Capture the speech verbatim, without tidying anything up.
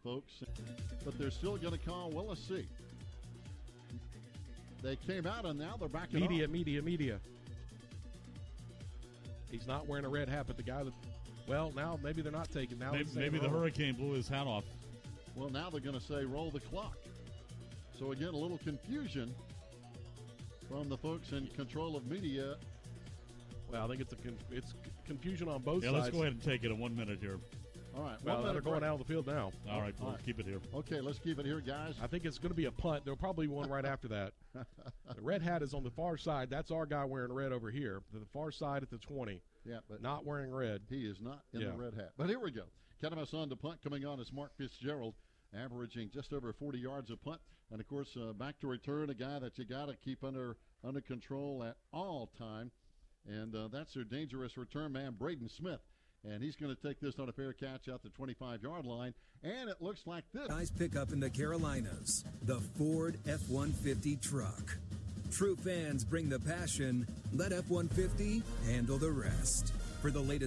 folks. But they're still going to call Willis C. They came out, and now they're back in. Media, media, media. He's not wearing a red hat, but the guy that, well, now maybe they're not taking. Now Maybe, maybe the hurricane blew his hat off. Well, now they're going to say roll the clock. So, again, a little confusion from the folks in control of media. Well, I think it's a con- it's confusion on both yeah, sides. Yeah, let's go ahead and take it in one minute here. All right. Well, they're going out of the field now. All right, we'll keep it here. Okay, let's keep it here, guys. I think it's going to be a punt. There'll probably be one right after that. The red hat is on the far side. That's our guy wearing red over here. The far side at the twenty. Yeah, but not wearing red. He is not in yeah. the red hat. But here we go. Katamas on to punt. Coming on is Mark Fitzgerald, averaging just over forty yards a punt. And, of course, uh, back to return, a guy that you got to keep under under control at all time. And uh, that's their dangerous return man, Braden Smith. And he's going to take this on a fair catch out the twenty-five-yard line. And it looks like this. Guys pick up in the Carolinas, the Ford F one fifty truck. True fans bring the passion. Let F one fifty handle the rest. For the latest